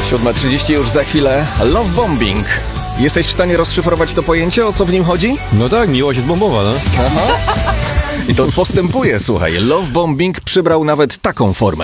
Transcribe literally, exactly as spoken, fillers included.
siódma trzydzieści już za chwilę. Love bombing. Jesteś w stanie rozszyfrować to pojęcie, o co w nim chodzi? No tak, miłość jest bombowa, no. Aha. I to postępuje, słuchaj. Love bombing przybrał nawet taką formę.